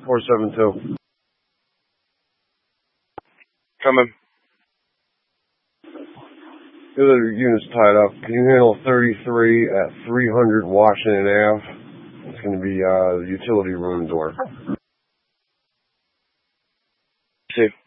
472. Coming. The other unit's tied up. Can you handle 33 at 300 Washington Ave? It's going to be the utility room door. See.